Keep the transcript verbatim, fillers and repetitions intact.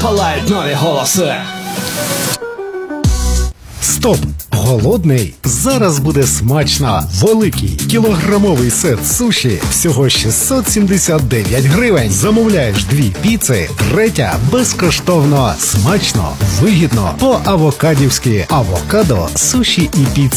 палають нові голоси. Стоп! Голодний? Зараз буде смачно! Великий кілограмовий сет суші всього шістсот сімдесят дев'ять гривень. Замовляєш дві піци, третя безкоштовно. Смачно, вигідно, по-авокадівськи. Авокадо, суші і піца.